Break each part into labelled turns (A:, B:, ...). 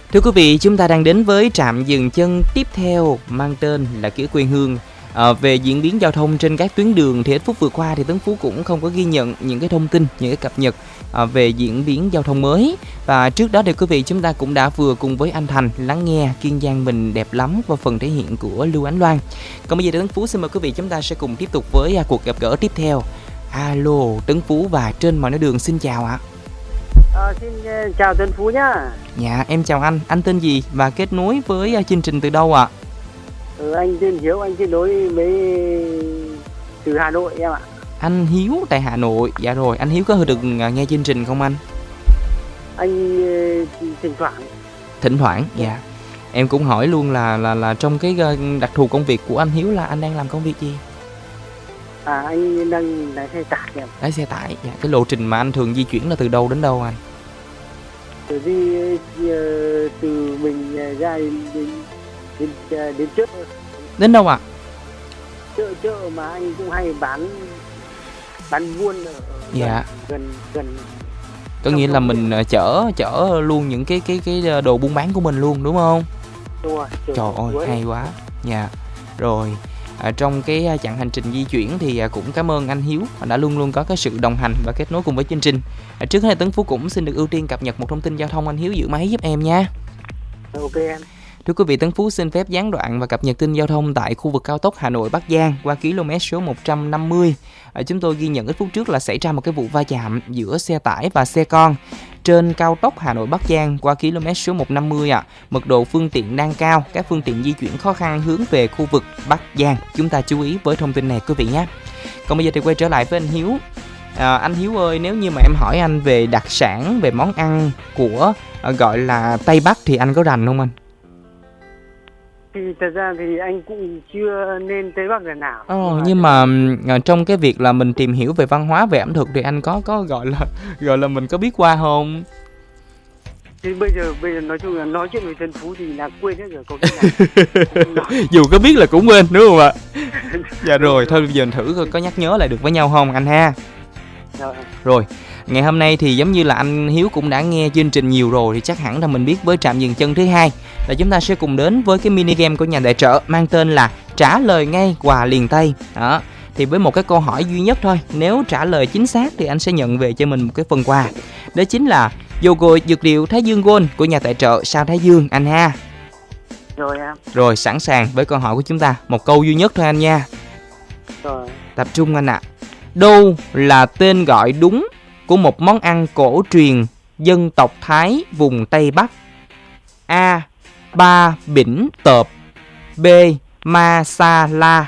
A: Thưa quý vị, chúng ta đang đến với trạm dừng chân tiếp theo mang tên là Kỷ Quê Hương. Về diễn biến giao thông trên các tuyến đường thì ít phút vừa qua thì Tấn Phú cũng không có ghi nhận những cái thông tin, những cái cập nhật về diễn biến giao thông mới. Và trước đó thì quý vị, chúng ta cũng đã vừa cùng với anh Thành lắng nghe Kiên Giang mình đẹp lắm qua phần thể hiện của Lưu Ánh Loan. Còn bây giờ thì Tấn Phú xin mời quý vị, chúng ta sẽ cùng tiếp tục với cuộc gặp gỡ tiếp theo. Alo Tấn Phú và trên mọi nẻo đường, xin chào ạ.
B: Xin chào Tấn Phú nhá.
A: Dạ, em chào anh tên gì và kết nối với chương trình từ đâu ạ?
B: Anh tên Hiếu, anh kết nối với từ Hà Nội em ạ.
A: Anh Hiếu tại Hà Nội. Dạ rồi, anh Hiếu có được nghe chương trình không anh?
B: Anh thỉnh thoảng.
A: Thỉnh thoảng, dạ. Em cũng hỏi luôn là trong cái đặc thù công việc của anh Hiếu là anh đang làm công việc gì?
B: Anh đang lái xe tải em.
A: Lái xe tải, dạ. Cái lộ trình mà anh thường di chuyển là từ đâu đến đâu anh?
B: Từ mình ra đến chợ.
A: Đến đâu ạ?
B: Chợ mà anh cũng hay bán buôn ở
A: dạ.
B: gần.
A: Có nghĩa là mình chở luôn những cái đồ buôn bán của mình luôn đúng không?
B: Đúng rồi.
A: Trời ơi, hay quá. Dạ. Rồi, trong cái chặng hành trình di chuyển thì cũng cảm ơn anh Hiếu đã luôn có cái sự đồng hành và kết nối cùng với chương trình. Trước hết Tấn Phú cũng xin được ưu tiên cập nhật một thông tin giao thông, anh Hiếu giữ máy giúp em nha.
B: Ok em.
A: Thưa quý vị, Tấn Phú xin phép gián đoạn và cập nhật tin giao thông tại khu vực cao tốc Hà Nội Bắc Giang qua km số 150. Chúng tôi ghi nhận ít phút trước là xảy ra một cái vụ va chạm giữa xe tải và xe con trên cao tốc Hà Nội Bắc Giang qua km số 150 ạ. Mật độ phương tiện đang cao, các phương tiện di chuyển khó khăn hướng về khu vực Bắc Giang. Chúng ta chú ý với thông tin này quý vị nhé. Còn bây giờ thì quay trở lại với anh Hiếu. Anh Hiếu ơi, nếu như mà em hỏi anh về đặc sản, về món ăn của gọi là Tây Bắc thì anh có rành không anh?
B: Thì thật ra thì anh cũng chưa nên tới Bắc lần nào.
A: Nhưng mà trong cái việc là mình tìm hiểu về văn hóa, về ẩm thực thì anh có gọi là mình có biết qua không?
B: Thì bây giờ nói chung là nói chuyện với Tấn Phú thì là quên hết rồi, có cái này.
A: Dù có biết là cũng quên đúng không ạ? Dạ rồi, thôi bây giờ mình thử có nhắc nhớ lại được với nhau không anh ha? Rồi, ngày hôm nay thì giống như là anh Hiếu cũng đã nghe chương trình nhiều rồi thì chắc hẳn là mình biết với trạm dừng chân thứ hai là chúng ta sẽ cùng đến với cái mini game của nhà tài trợ mang tên là trả lời ngay quà liền tay. Đó, thì với một cái câu hỏi duy nhất thôi, nếu trả lời chính xác thì anh sẽ nhận về cho mình một cái phần quà. Đó chính là yoga dược liệu Thái Dương Gold của nhà tài trợ Sao Thái Dương anh ha.
B: Rồi em.
A: Rồi, sẵn sàng với câu hỏi của chúng ta, một câu duy nhất thôi anh nha.
B: Rồi.
A: Tập trung anh ạ. Đâu là tên gọi đúng của một món ăn cổ truyền dân tộc Thái vùng Tây Bắc? A. Ba bỉnh tợp. B. Ma sa la.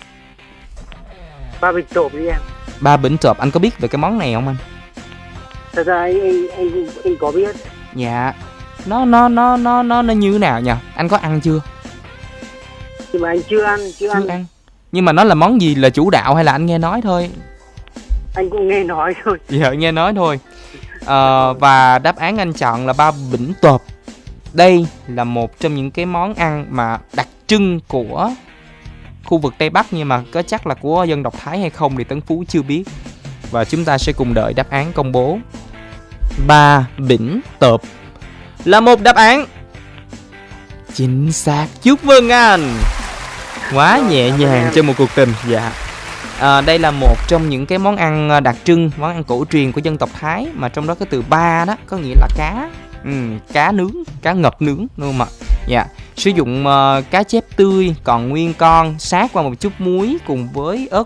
B: Ba bỉnh tợp đi em.
A: Ba bỉnh tợp, anh có biết về cái món này không anh?
B: Thật ra anh có biết.
A: Dạ. Nó như thế nào nhỉ? Anh có ăn chưa?
B: Nhưng mà anh chưa ăn.
A: Nhưng mà nó là món gì, là chủ đạo hay là anh nghe nói thôi?
B: Anh cũng nghe nói thôi.
A: Dạ, nghe nói thôi. Và đáp án anh chọn là ba bỉnh tợp. Đây là một trong những cái món ăn mà đặc trưng của khu vực Tây Bắc, nhưng mà có chắc là của dân tộc Thái hay không thì Tấn Phú chưa biết. Và chúng ta sẽ cùng đợi đáp án công bố. Ba bỉnh tợp là một đáp án chính xác. Chúc mừng anh. Quá nhẹ nhàng cho một cuộc tình. Dạ. Đây là một trong những cái món ăn đặc trưng, món ăn cổ truyền của dân tộc Thái, mà trong đó cái từ ba đó có nghĩa là cá. Cá nướng, cá ngập nướng đúng không ạ? Dạ. Sử dụng cá chép tươi còn nguyên con, sát qua một chút muối cùng với ớt